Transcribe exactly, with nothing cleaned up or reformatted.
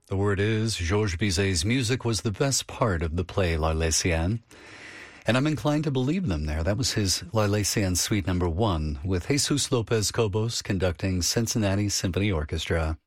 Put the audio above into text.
The word is, Georges Bizet's music was the best part of the play L'Arlésienne, and I'm inclined to believe them there. That was his L'Arlésienne Suite Number One, with Jesus Lopez Cobos conducting Cincinnati Symphony Orchestra.